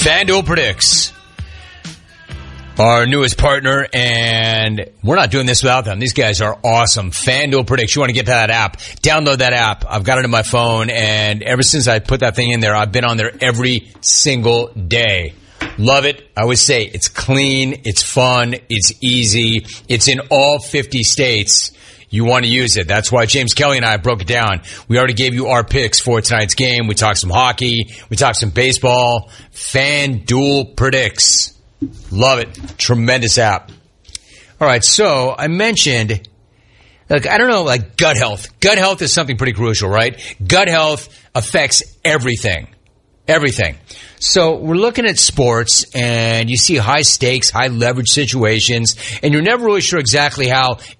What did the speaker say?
FanDuel Predicts, our newest partner, and we're not doing this without them. These guys are awesome. FanDuel Predicts. You want to get that app, download that app. I've got it in my phone, and ever since I put that thing in there, I've been on there every single day. Love it. I always say it's clean, it's fun, it's easy. It's in all 50 states. You want to use it. That's why James Kelly and I broke it down. We already gave you our picks for tonight's game. We talked some hockey. We talked some baseball. FanDuel Predicts. Love it. Tremendous app. All right, so I mentioned, I don't know, gut health. Gut health is something pretty crucial, right? Gut health affects everything. Everything. So we're looking at sports, and you see high stakes, high leverage situations, and you're never really sure exactly how